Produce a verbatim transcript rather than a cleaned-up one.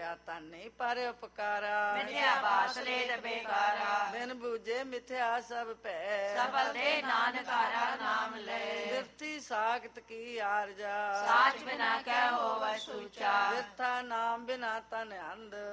ਮਿਥਿਆ ਤਾਨੀ ਪਰ ਉਪਕਾਰਾ ਮਿਥਿਆ ਬਾਸਲੇ ਤੇ ਬੇਕਾਰਾ ਬਿਨ ਬੂਝੇ ਮਿਥਿਆ ਸਭ ਭੈ ਸਫਲ ਦੇ ਨਾਨਕਾਰਾ ਨਾਮ ਲੈ ਬਿਰਤੀ ਸਾਖਤ ਕੀ ਆਰਜਾ ਸਾਚ ਬਿਨਾ ਕਹਿ ਹੋਵੈ ਸੂਚਾ ਬਿਰਥਾ ਨਾਮ ਬਿਨਾ ਤਨ ਅੰਧ